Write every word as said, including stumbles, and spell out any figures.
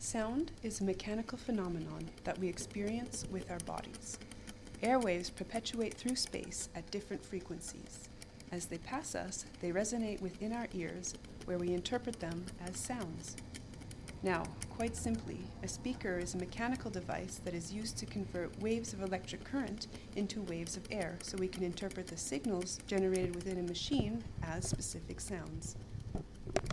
Sound is a mechanical phenomenon that we experience with our bodies. Airwaves perpetuate through space at different frequencies. As they pass us, they resonate within our ears, where we interpret them as sounds. Now, quite simply, a speaker is a mechanical device that is used to convert waves of electric current into waves of air, so we can interpret the signals generated within a machine as specific sounds.